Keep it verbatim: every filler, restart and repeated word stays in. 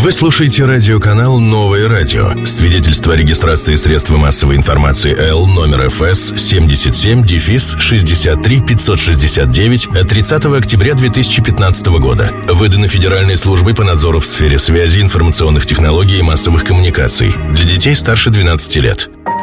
Вы слушаете радиоканал «Новое радио». Свидетельство о регистрации средства массовой информации Л номер эф эс семьдесят семь шестьдесят три пятьсот шестьдесят девять от тридцатого октября две тысячи пятнадцатого года. Выдано Федеральной службой по надзору в сфере связи, информационных технологий и массовых коммуникаций. Для детей старше двенадцати лет.